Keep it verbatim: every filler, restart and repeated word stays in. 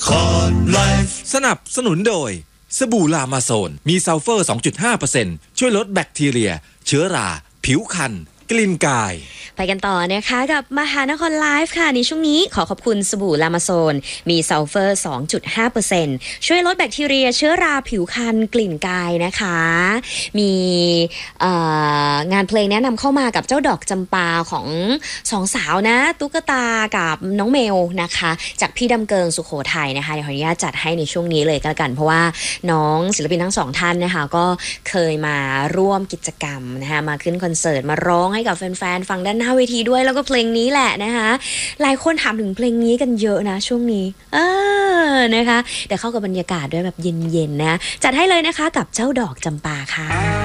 สนับสนุนโดยสบู่ลามาโซนมีซัลเฟอร์ สองจุดห้าเปอร์เซ็นต์ ช่วยลดแบคทีเรียเชื้อราผิวคันกลิ่นกายไปกันต่อนะคะกับมหานครไลฟ์ค่ะในช่วงนี้ขอขอบคุณสบู่ลามาโซนมีซัลเฟอร์ สองจุดห้าเปอร์เซ็นต์ ช่วยลดแบคทีเรียเชื้อราผิวคันกลิ่นกายนะคะมีงานเพลงแนะนำเข้ามากับเจ้าดอกจำปาของสองสาวนะตุ๊กตากับน้องเมลนะคะจากพี่ดำเกิงสุโขทัยนะคะเดี๋ยวขออนุญาตจัดให้ในช่วงนี้เลยกันกันเพราะว่าน้องศิลปินทั้งสองท่านนะคะก็เคยมาร่วมกิจกรรมนะคะมาขึ้นคอนเสิร์ตมาร้องให้กับแฟนๆฟังด้านหน้าเวทีด้วยแล้วก็เพลงนี้แหละนะคะหลายคนถามถึงเพลงนี้กันเยอะนะช่วงนี้เออนะคะเดี๋ยวเข้ากับบรรยากาศด้วยแบบเย็นๆนะจัดให้เลยนะคะกับเจ้าดอกจำปาค่ะ